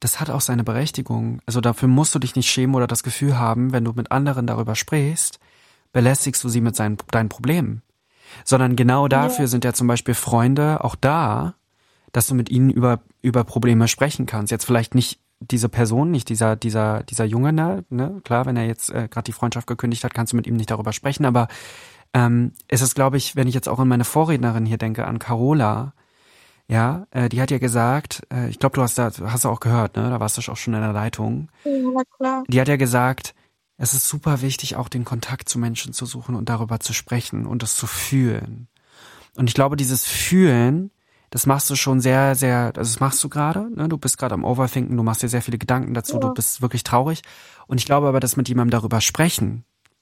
das hat auch seine Berechtigung. Also dafür musst du dich nicht schämen oder das Gefühl haben, wenn du mit anderen darüber sprichst, belästigst du sie mit deinen Problemen. Sondern genau dafür sind ja zum Beispiel Freunde auch da, dass du mit ihnen über Probleme sprechen kannst. Jetzt vielleicht nicht diese Person, nicht dieser Junge, ne? Klar, wenn er jetzt gerade die Freundschaft gekündigt hat, kannst du mit ihm nicht darüber sprechen, aber es ist, glaube ich, wenn ich jetzt auch an meine Vorrednerin hier denke, an Carola, ja, die hat ja gesagt, ich glaube, du hast auch gehört, ne? Da warst du auch schon in der Leitung. Ja, na klar. Die hat ja gesagt, es ist super wichtig, auch den Kontakt zu Menschen zu suchen und darüber zu sprechen und es zu fühlen. Und ich glaube, dieses Fühlen, das machst du schon sehr, sehr, also das machst du gerade, ne? Du bist gerade am Overthinken, du machst dir sehr viele Gedanken dazu, du bist wirklich traurig. Und ich glaube aber, dass mit jemandem darüber sprechen,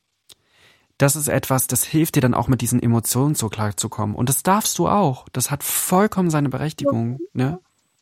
das ist etwas, das hilft dir dann auch mit diesen Emotionen so klar zu kommen. Und das darfst du auch. Das hat vollkommen seine Berechtigung, ne?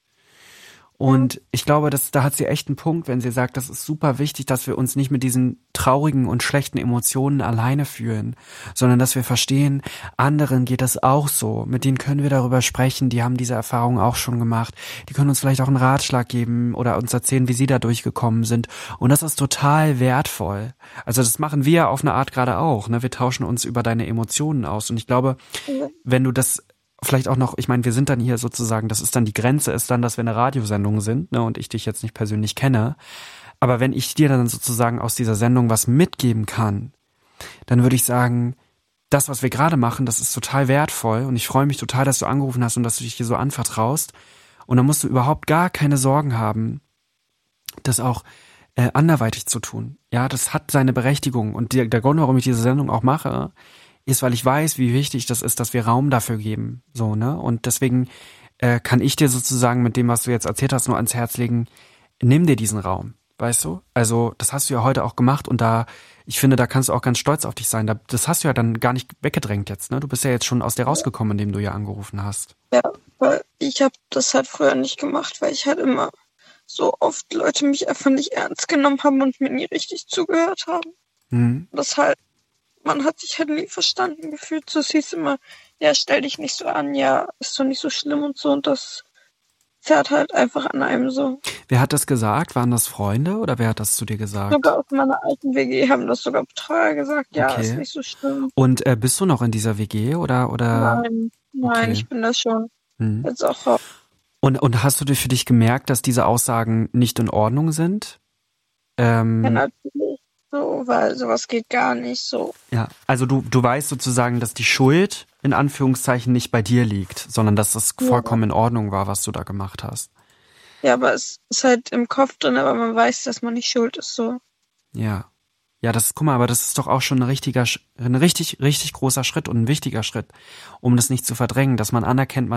Und ich glaube, da hat sie echt einen Punkt, wenn sie sagt, das ist super wichtig, dass wir uns nicht mit diesen traurigen und schlechten Emotionen alleine fühlen, sondern dass wir verstehen, anderen geht das auch so. Mit denen können wir darüber sprechen, die haben diese Erfahrung auch schon gemacht. Die können uns vielleicht auch einen Ratschlag geben oder uns erzählen, wie sie da durchgekommen sind. Und das ist total wertvoll. Also das machen wir auf eine Art gerade auch, ne? Wir tauschen uns über deine Emotionen aus. Und ich glaube, wenn du das vielleicht auch noch, ich meine, wir sind dann hier sozusagen, das ist dann die Grenze, ist dann, dass wir eine Radiosendung sind, ne, und ich dich jetzt nicht persönlich kenne. Aber wenn ich dir dann sozusagen aus dieser Sendung was mitgeben kann, dann würde ich sagen, das, was wir gerade machen, das ist total wertvoll und ich freue mich total, dass du angerufen hast und dass du dich hier so anvertraust. Und dann musst du überhaupt gar keine Sorgen haben, das auch anderweitig zu tun. Ja, das hat seine Berechtigung. Und der Grund, warum ich diese Sendung auch mache, ist, weil ich weiß, wie wichtig das ist, dass wir Raum dafür geben. So, ne? Und deswegen kann ich dir sozusagen mit dem, was du jetzt erzählt hast, nur ans Herz legen, nimm dir diesen Raum, weißt du? Also das hast du ja heute auch gemacht und ich finde, da kannst du auch ganz stolz auf dich sein. Das hast du ja dann gar nicht weggedrängt jetzt, ne? Du bist ja jetzt schon aus dir rausgekommen, indem du ja angerufen hast. Ja, weil ich habe das halt früher nicht gemacht, weil ich halt immer so oft Leute mich einfach nicht ernst genommen haben und mir nie richtig zugehört haben. Das halt, man hat sich halt nie verstanden gefühlt. So, es hieß immer, ja, stell dich nicht so an, ja, ist doch nicht so schlimm und so. Und das zerrt halt einfach an einem so. Wer hat das gesagt? Waren das Freunde oder wer hat das zu dir gesagt? Sogar aus meiner alten WG haben das sogar Betreuer gesagt, ja, Okay. ist nicht so schlimm. Und bist du noch in dieser WG oder? Nein, Okay. ich bin das schon. Jetzt auch raus. Und hast du für dich gemerkt, dass diese Aussagen nicht in Ordnung sind? Ja, natürlich. So, weil sowas geht gar nicht so. Ja, also du weißt sozusagen, dass die Schuld in Anführungszeichen nicht bei dir liegt, sondern dass das vollkommen in Ordnung war, was du da gemacht hast. Ja, aber es ist halt im Kopf drin, aber man weiß, dass man nicht schuld ist, so. Ja. Ja, guck mal, aber das ist doch auch schon ein richtig, richtig großer Schritt und ein wichtiger Schritt, um das nicht zu verdrängen, dass man anerkennt,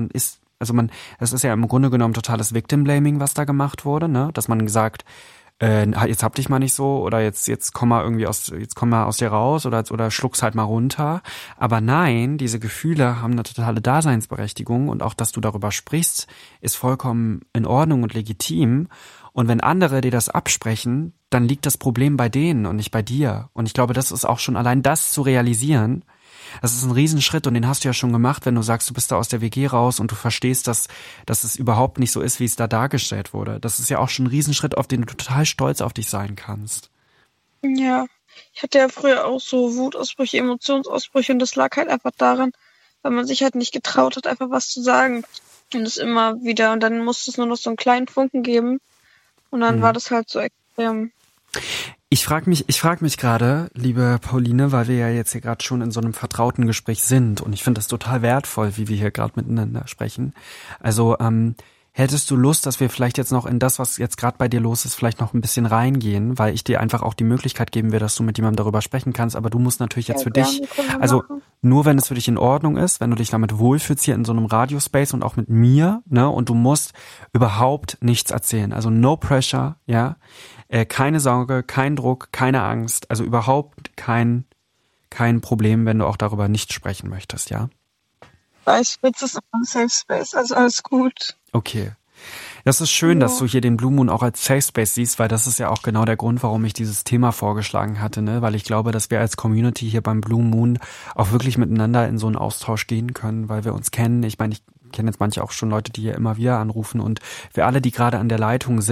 das ist ja im Grunde genommen totales Victim-Blaming, was da gemacht wurde, ne, dass man gesagt, jetzt hab dich mal nicht so oder jetzt komm mal aus dir raus oder schluck's halt mal runter. Aber nein, diese Gefühle haben eine totale Daseinsberechtigung und auch, dass du darüber sprichst, ist vollkommen in Ordnung und legitim. Und wenn andere dir das absprechen, dann liegt das Problem bei denen und nicht bei dir. Und ich glaube, das ist auch schon allein das zu realisieren. Das ist ein Riesenschritt und den hast du ja schon gemacht, wenn du sagst, du bist da aus der WG raus und du verstehst, dass es überhaupt nicht so ist, wie es da dargestellt wurde. Das ist ja auch schon ein Riesenschritt, auf den du total stolz auf dich sein kannst. Ja, ich hatte ja früher auch so Wutausbrüche, Emotionsausbrüche und das lag halt einfach daran, weil man sich halt nicht getraut hat, einfach was zu sagen. Und es immer wieder, und dann musste es nur noch so einen kleinen Funken geben und dann war das halt so extrem. Ich frag mich gerade, liebe Pauline, weil wir ja jetzt hier gerade schon in so einem vertrauten Gespräch sind und ich finde das total wertvoll, wie wir hier gerade miteinander sprechen. Also hättest du Lust, dass wir vielleicht jetzt noch in das, was jetzt gerade bei dir los ist, vielleicht noch ein bisschen reingehen, weil ich dir einfach auch die Möglichkeit geben will, dass du mit jemandem darüber sprechen kannst, aber du musst natürlich jetzt für dich, also nur wenn es für dich in Ordnung ist, wenn du dich damit wohlfühlst hier in so einem Radiospace und auch mit mir, ne, und du musst überhaupt nichts erzählen, also no pressure, ja, keine Sorge, kein Druck, keine Angst, also überhaupt kein Problem, wenn du auch darüber nicht sprechen möchtest, ja? Ich will es ein Safe Space, also alles gut. Okay. Das ist schön, dass du hier den Blue Moon auch als Safe Space siehst, weil das ist ja auch genau der Grund, warum ich dieses Thema vorgeschlagen hatte, ne? Weil ich glaube, dass wir als Community hier beim Blue Moon auch wirklich miteinander in so einen Austausch gehen können, weil wir uns kennen. Ich meine, ich kenne jetzt manche auch schon Leute, die hier immer wieder anrufen und wir alle, die gerade an der Leitung sind,